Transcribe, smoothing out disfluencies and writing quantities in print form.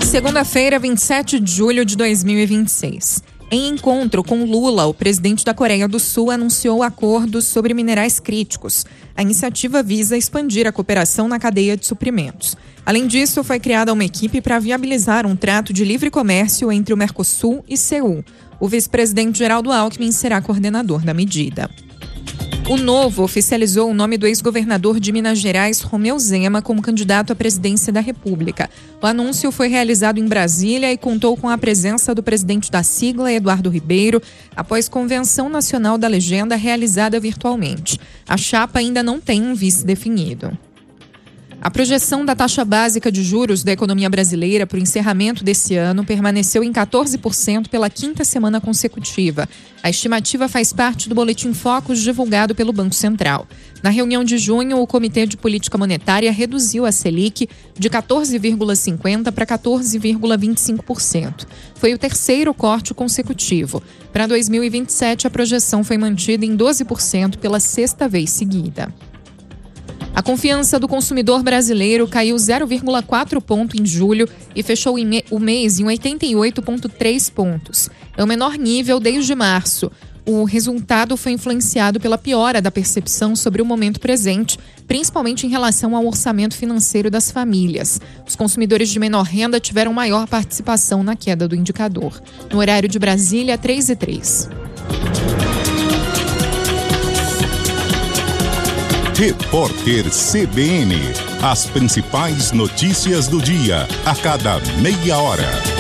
Segunda-feira, 27 de julho de 2026. Em encontro com Lula, o presidente da Coreia do Sul anunciou acordos sobre minerais críticos. A iniciativa visa expandir a cooperação na cadeia de suprimentos. Além disso, foi criada uma equipe para viabilizar um trato de livre comércio entre o Mercosul e Seul. O vice-presidente Geraldo Alckmin será coordenador da medida. O Novo oficializou o nome do ex-governador de Minas Gerais, Romeu Zema, como candidato à presidência da República. O anúncio foi realizado em Brasília e contou com a presença do presidente da sigla, Eduardo Ribeiro, após convenção nacional da legenda realizada virtualmente. A chapa ainda não tem um vice definido. A projeção da taxa básica de juros da economia brasileira para o encerramento desse ano permaneceu em 14% pela quinta semana consecutiva. A estimativa faz parte do Boletim Focus divulgado pelo Banco Central. Na reunião de junho, o Comitê de Política Monetária reduziu a Selic de 14,50% para 14,25%. Foi o terceiro corte consecutivo. Para 2027, a projeção foi mantida em 12% pela sexta vez seguida. A confiança do consumidor brasileiro caiu 0,4 ponto em julho e fechou o mês em 88,3 pontos. É o menor nível desde março. O resultado foi influenciado pela piora da percepção sobre o momento presente, principalmente em relação ao orçamento financeiro das famílias. Os consumidores de menor renda tiveram maior participação na queda do indicador. No horário de Brasília, 3h03. Repórter CBN. As principais notícias do dia, a cada meia hora.